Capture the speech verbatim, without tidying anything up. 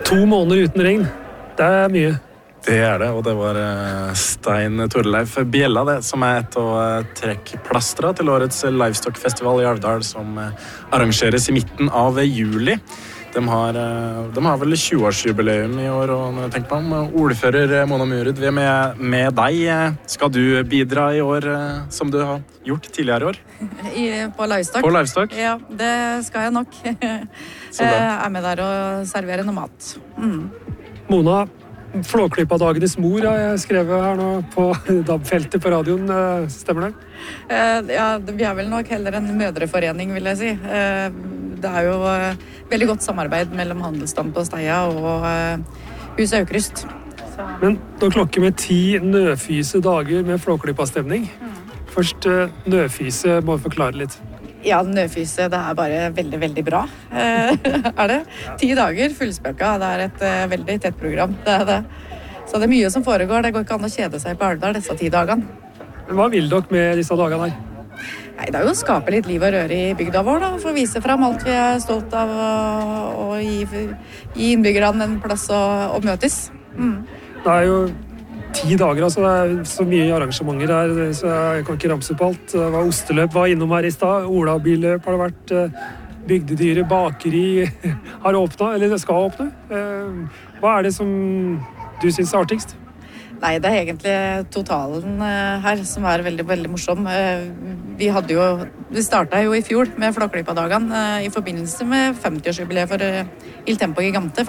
To måneder uten regn. Det er mye. Det er det, og det var Stein Torleif Bjella, det, som er et av trekkplastra til årets Livestock-festival i Alvdal, som arrangeres i midten av juli. De har, de har vel tjue-årsjubileum i år, og når jeg tenker på om ordfører Mona Murud, vi er med, med deg. Skal du bidra i år, som du har gjort tidligere i år? I, på Livestock? På Livestock? Ja, det skal jeg nok. Jeg er med der og serverer noe mat. Mm. Mona, Flåklypa-dagenes mor har jeg skrevet her nå på D A B-feltet på radioen. Stemmer det? Eh, ja, vi er vel nok heller en mødreforening, vil jeg si. Eh, det er jo eh, veldig godt samarbeid mellom Handelsstand på Steia og eh, Huset Aukrust. Så. Men da klokker med ti nødfyse dager med Flåklypa-stemning. Mm. Først eh, nødfyse, må du forklare litt. Ja, nødfyse, det er bare veldig, veldig bra. Eh, er det? Ti dager fullspøka, det er et uh, veldig tett program. Det er det. Så det er mye som foregår, det går ikke an å kjede seg på Alvdal disse ti dagene. Men hva vil dere med disse dagene her? Nei, det er jo å skape litt liv og røre i bygda vår, da, for å vise frem alt vi er stolt av, og, og gi, gi innbyggerne en plass å, å møtes. Mm. Det er jo ti dager, altså det er så mye arrangementer her, så jeg kan ikke ramse opp alt. Det var osteløp, var innom her i stad, Ola-billøp har det vært, bygdedyret, bakeri har åpnet, eller det skal åpne. Hva er det som du synes er artigst? Nei, det er egentlig totalen her som er veldig, veldig morsom. Vi hadde jo, vi startet jo i fjor med Flåklypa-dagene i forbindelse med femti-årsjubileet for Il Tempo Gigante.